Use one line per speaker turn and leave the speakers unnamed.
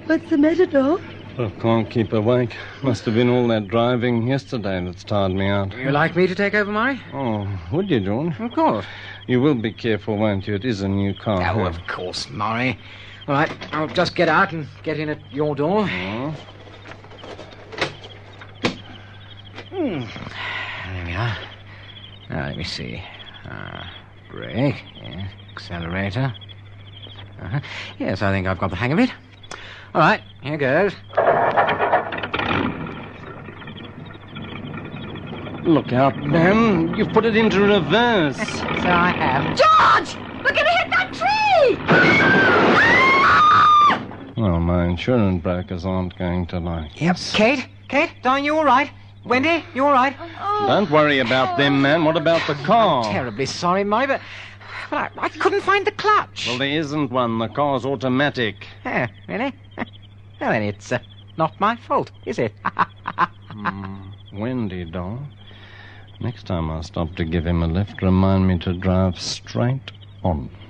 What's the matter, Dor?
I can't keep awake. Must have been all that driving yesterday that's tired me out.
You like me to take over, Murray?
Oh, would you, John?
Of course.
You will be careful, won't you? It is a new car.
Oh, of course, Murray. All right, I'll just get out and get in at your door.
Oh.
There we are. Now, let me see. Brake. Yes. Accelerator. Yes, I think I've got the hang of it. All right, here goes.
Look out, man. You've put it into reverse.
So I have.
George! We're going to hit that tree!
Well, my insurance brokers aren't going to like
Yep. Kate, darling, you all right? Wendy, you all right?
Don't worry about them, man. What about the car?
Terribly sorry, Murray, but I couldn't find the clutch.
Well, there isn't one. The car's automatic.
Really? Well, then it's not my fault, is it?
Wendy, doll. Next time I stop to give him a lift, remind me to drive straight on.